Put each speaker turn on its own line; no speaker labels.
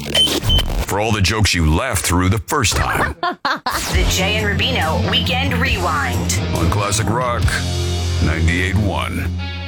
For all the jokes you laughed through the first time.
The Jay and Rubino Weekend Rewind.
On Classic Rock 98.1.